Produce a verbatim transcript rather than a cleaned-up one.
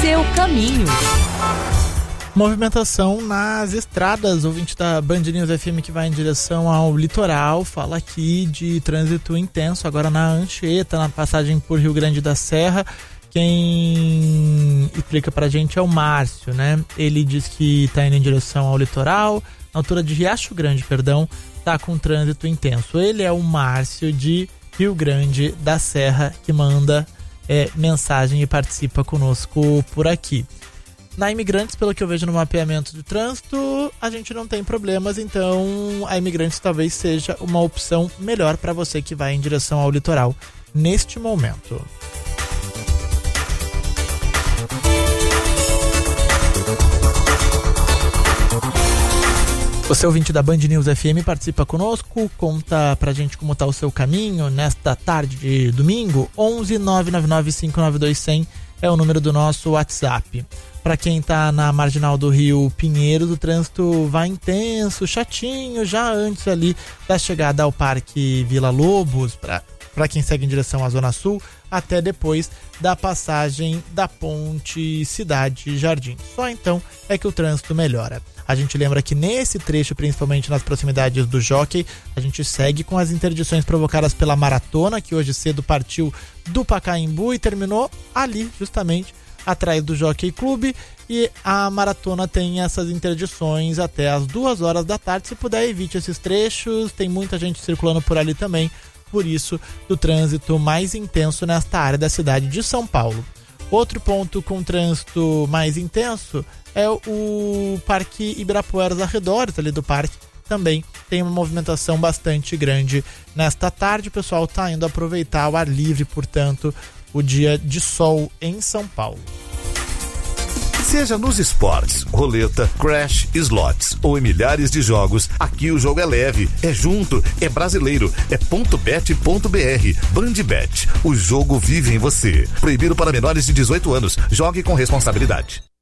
seu caminho. Movimentação nas estradas, ouvinte da Band News F M que vai em direção ao litoral, fala aqui de trânsito intenso, agora na Anchieta, na passagem por Rio Grande da Serra. Quem explica pra gente é o Márcio, né? Ele diz que tá indo em direção ao litoral, na altura de Riacho Grande, perdão, tá com trânsito intenso. Ele é o Márcio de Rio Grande da Serra que manda é, mensagem e participa conosco por aqui. Na Imigrantes, pelo que eu vejo no mapeamento de trânsito, a gente não tem problemas, então a Imigrantes talvez seja uma opção melhor para você que vai em direção ao litoral neste momento. Você, ouvinte da Band News F M, participa conosco, conta pra gente como tá o seu caminho nesta tarde de domingo. onze nove nove nove cinco nove dois zero zero é o número do nosso WhatsApp. Para quem tá na marginal do Rio Pinheiros, o trânsito vai intenso, chatinho, já antes ali da chegada ao Parque Vila Lobos, para quem segue em direção à Zona Sul, até depois da passagem da Ponte Cidade Jardim. Só então é que o trânsito melhora. A gente lembra que nesse trecho, principalmente nas proximidades do Jockey, a gente segue com as interdições provocadas pela maratona, que hoje cedo partiu do Pacaembu e terminou ali, justamente, atrás do Jockey Clube, e a maratona tem essas interdições até as duas horas da tarde. Se puder, evite esses trechos, tem muita gente circulando por ali também, por isso do trânsito mais intenso nesta área da cidade de São Paulo. Outro ponto com trânsito mais intenso é o Parque Ibirapuera, os arredores ali do parque, também tem uma movimentação bastante grande nesta tarde. O pessoal está indo aproveitar o ar livre, portanto, o dia de sol em São Paulo. Seja nos esportes, roleta, crash, slots ou em milhares de jogos, aqui o jogo é leve, é junto, é brasileiro, é ponto bet ponto b r. Bandbet, o jogo vive em você. Proibido para menores de dezoito anos. Jogue com responsabilidade.